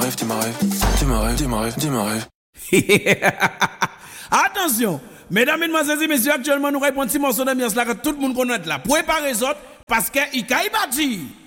Attention, mesdames, mesdemoiselles et messieurs, actuellement nous répondons à ce morceau d'ambiance là que tout le monde connaît là. Préparez les autres parce qu'il y a bâti.